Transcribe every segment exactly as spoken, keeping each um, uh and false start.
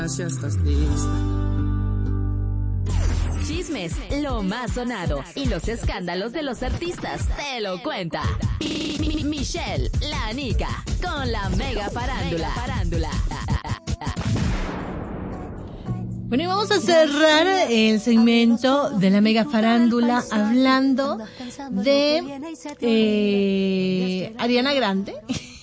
Ya estás lista. Chismes, lo más sonado y los escándalos de los artistas te lo cuenta Mi- Mi- Michelle, la Nica, con la mega farándula. Bueno, y vamos a cerrar el segmento de la mega farándula hablando de eh, Ariana Grande,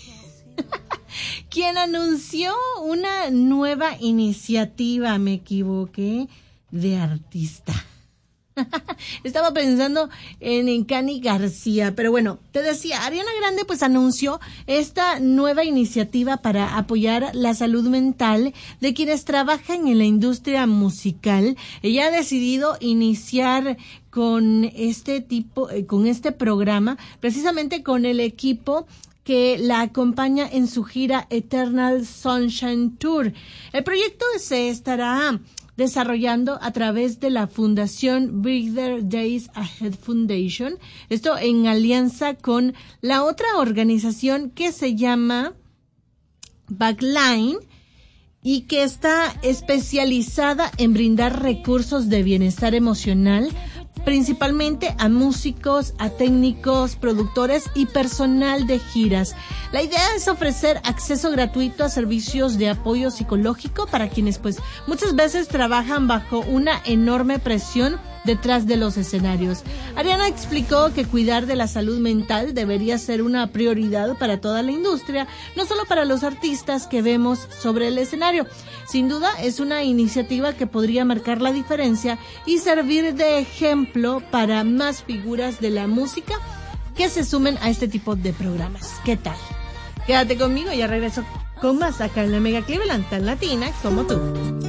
quien anunció una nueva iniciativa, me equivoqué, de artista. Estaba pensando en, en Cani García, pero bueno, te decía, Ariana Grande pues anunció esta nueva iniciativa para apoyar la salud mental de quienes trabajan en la industria musical. Ella ha decidido iniciar con este tipo, eh, con este programa, precisamente con el equipo que la acompaña en su gira Eternal Sunshine Tour. El proyecto se estará desarrollando a través de la Fundación Brighter Days Ahead Foundation, esto en alianza con la otra organización que se llama Backline y que está especializada en brindar recursos de bienestar emocional, principalmente a músicos, a técnicos, productores y personal de giras. La idea es ofrecer acceso gratuito a servicios de apoyo psicológico para quienes pues muchas veces trabajan bajo una enorme presión detrás de los escenarios. Ariana explicó que cuidar de la salud mental debería ser una prioridad para toda la industria, no solo para los artistas que vemos sobre el escenario. Sin duda es una iniciativa que podría marcar la diferencia y servir de ejemplo para más figuras de la música que se sumen a este tipo de programas. ¿Qué tal? Quédate conmigo, ya regreso con más acá en la Mega Cleveland, tan latina como tú.